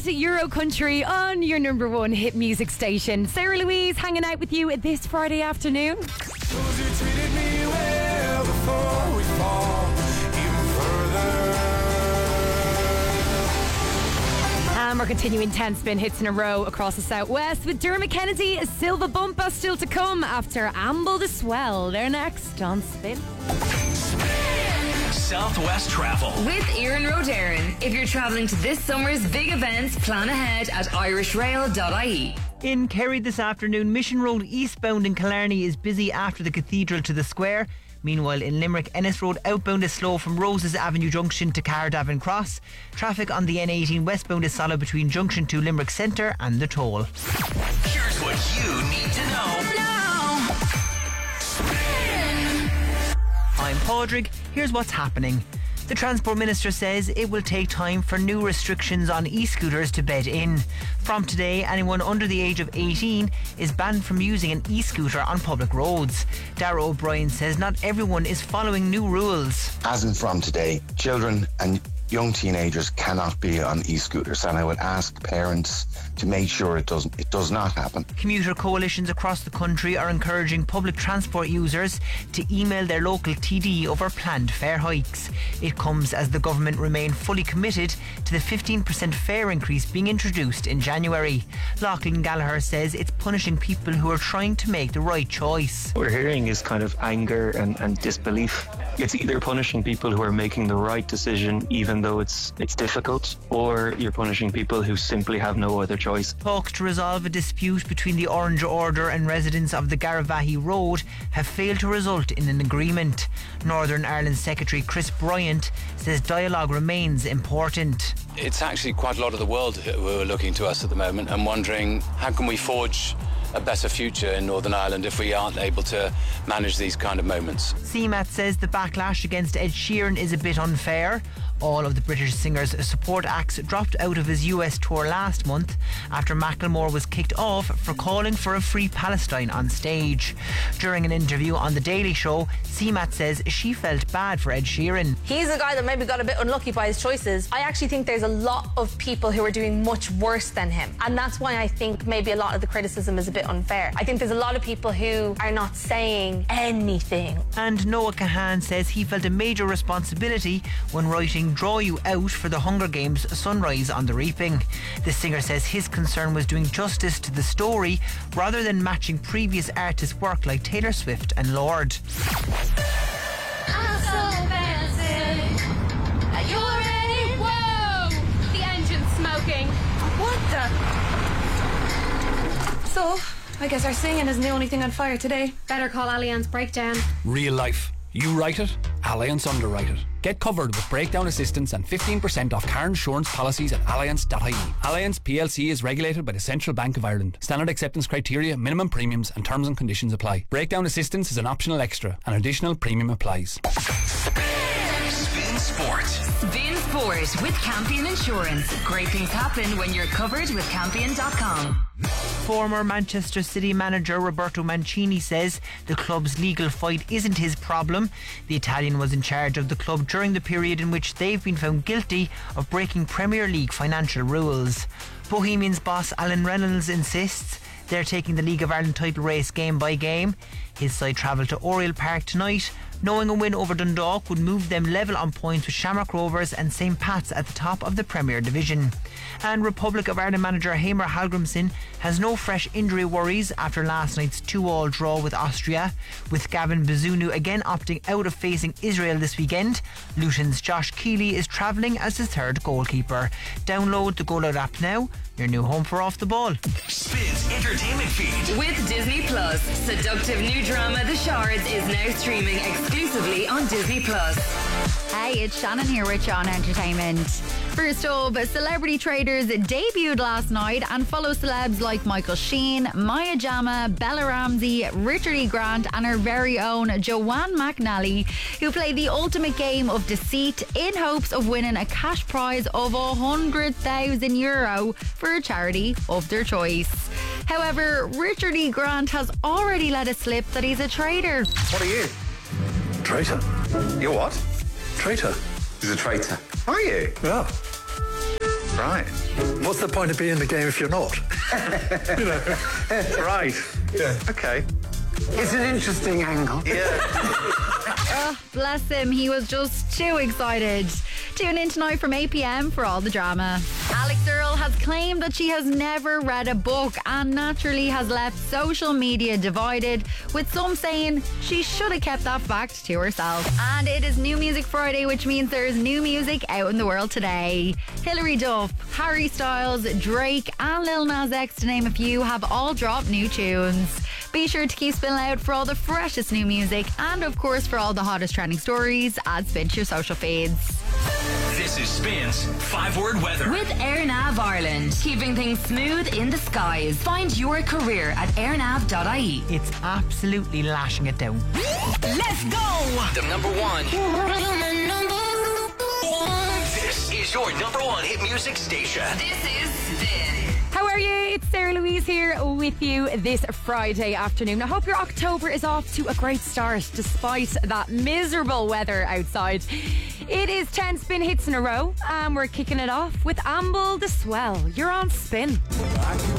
Euro Country on your number one hit music station. Sarah Louise hanging out with you this Friday afternoon. And we're continuing 10 spin hits in a row across the southwest with Dermot Kennedy, a Silva Bumpa still to come after Amble the Swell. They're next on Spin. Southwest Travel with Ian Rodarin. If you're travelling to this summer's big events, plan ahead at irishrail.ie. In Kerry this afternoon, Mission Road eastbound in Killarney is busy after the Cathedral to the Square. Meanwhile, in Limerick, Ennis Road outbound is slow from Roses Avenue Junction to Cardavin Cross. Traffic on the N18 westbound is solid between Junction to Limerick Centre and the Toll. Here's what you need to know now. I'm Padraig. Here's what's happening. The Transport Minister says it will take time for new restrictions on e-scooters to bed in. From today, anyone under the age of 18 is banned from using an e-scooter on public roads. Darragh O'Brien says not everyone is following new rules. As in from today, children and young teenagers cannot be on e-scooters, and I would ask parents to make sure it does not happen. Commuter coalitions across the country are encouraging public transport users to email their local TD over planned fare hikes. It comes as the government remain fully committed to the 15% fare increase being introduced in January. Lachlan Gallagher says it's punishing people who are trying to make the right choice. What we're hearing is kind of anger and disbelief. It's either punishing people who are making the right decision even though it's difficult, or you're punishing people who simply have no other choice. Talks to resolve a dispute between the Orange Order and residents of the Garavaghey Road have failed to result in an agreement. Northern Ireland Secretary Chris Bryant says dialogue remains important. It's actually quite a lot of the world who are looking to us at the moment and wondering how can we forge a better future in Northern Ireland if we aren't able to manage these kind of moments. CMAT says the backlash against Ed Sheeran is a bit unfair. All of the British singer's support acts dropped out of his US tour last month after Macklemore was kicked off for calling for a free Palestine on stage. During an interview on The Daily Show, CMAT says she felt bad for Ed Sheeran. He's a guy that maybe got a bit unlucky by his choices. I actually think there's a lot of people who are doing much worse than him, and that's why I think maybe a lot of the criticism is a bit unfair. I think there's a lot of people who are not saying anything. And Noah Kahan says he felt a major responsibility when writing Draw You Out for the Hunger Games Sunrise on the Reaping. The singer says his concern was doing justice to the story rather than matching previous artists' work like Taylor Swift and Lorde. I'm so fancy. Are you ready? Whoa! The engine's smoking. What the? So, I guess our singing isn't the only thing on fire today. Better call Allianz Breakdown. Real life. You write it, Allianz underwrite it. Get covered with breakdown assistance and 15% off car insurance policies at allianz.ie. Allianz PLC is regulated by the Central Bank of Ireland. Standard acceptance criteria, minimum premiums and terms and conditions apply. Breakdown assistance is an optional extra. An additional premium applies. Spin Sport. Spin Sport with Campion Insurance. Great things happen when you're covered with Campion.com. Former Manchester City manager Roberto Mancini says the club's legal fight isn't his problem. The Italian was in charge of the club during the period in which they've been found guilty of breaking Premier League financial rules. Bohemians boss Alan Reynolds insists they're taking the League of Ireland title race game by game. His side travel to Oriel Park tonight, knowing a win over Dundalk would move them level on points with Shamrock Rovers and St Pat's at the top of the Premier Division. And Republic of Ireland manager Heimir Hallgrímsson has no fresh injury worries after last night's 2-2 draw with Austria. With Gavin Bazunu again opting out of facing Israel this weekend, Luton's Josh Keeley is travelling as the third goalkeeper. Download the Goal Out app now, your new home for Off the Ball. Spins Entertainment Feed. With Disney Plus, seductive new drama The Shards is now streaming exclusively on Disney Plus. Hey, it's Shannon here with Sean Entertainment. First up, Celebrity Traders debuted last night and follow celebs like Michael Sheen, Maya Jama, Bella Ramsey, Richard E. Grant and our very own Joanne McNally, who play the ultimate game of deceit in hopes of winning a cash prize of €100,000 for a charity of their choice. However, Richard E. Grant has already let it slip that he's a traitor. What are you? Traitor. You're what? Traitor. He's a traitor. Are you? Yeah. Right. What's the point of being in the game if you're not? You know. Right. Yeah. Okay. It's an interesting angle. Yeah. Oh, bless him. He was just too excited. Tune in tonight from 8 p.m. for all the drama. Alex Earle has claimed that she has never read a book and naturally has left social media divided, with some saying she should have kept that fact to herself. And it is New Music Friday, which means there is new music out in the world today. Hilary Duff, Harry Styles, Drake and Lil Nas X, to name a few, have all dropped new tunes. Be sure to keep Spin Loud for all the freshest new music and, of course, for all the hottest trending stories. Add Spin to your social feeds. This is Spin's 5-word weather. With AirNav Ireland, keeping things smooth in the skies. Find your career at airnav.ie. It's absolutely lashing it down. Let's go! The number one. This is your number one hit music station. This is Spin. How are you? It's Sarah Louise here with you this Friday afternoon. I hope your October is off to a great start despite that miserable weather outside. It is 10 Spin hits in a row and we're kicking it off with Amble the Swell. You're on Spin.